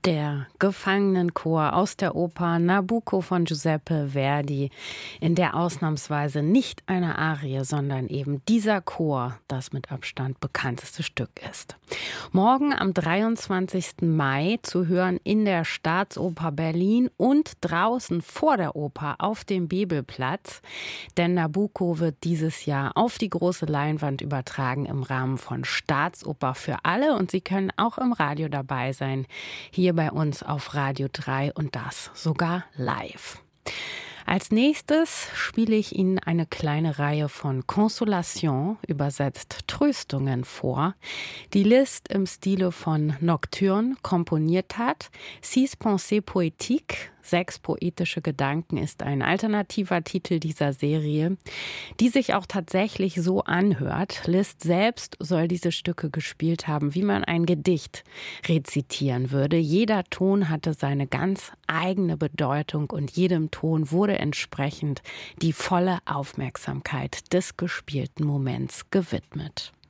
Der Gefangenenchor aus der Oper Nabucco von Giuseppe Verdi, in der ausnahmsweise nicht eine Arie, sondern eben dieser Chor das mit Abstand bekannteste Stück ist. Morgen am 23. Mai zu hören in der Staatsoper Berlin und draußen vor der Oper auf dem Bebelplatz, denn Nabucco wird dieses Jahr auf die große Leinwand übertragen im Rahmen von Staatsoper für alle und Sie können auch im Radio dabei sein, hier bei uns auf Radio 3 und das sogar live. Als nächstes spiele ich Ihnen eine kleine Reihe von Consolation, übersetzt Tröstungen, vor, die Liszt im Stile von Nocturne komponiert hat. Six Pensées Poétiques, 6 poetische Gedanken, ist ein alternativer Titel dieser Serie, die sich auch tatsächlich so anhört. Liszt selbst soll diese Stücke gespielt haben, wie man ein Gedicht rezitieren würde. Jeder Ton hatte seine ganz eigene Bedeutung und jedem Ton wurde entsprechend die volle Aufmerksamkeit des gespielten Moments gewidmet.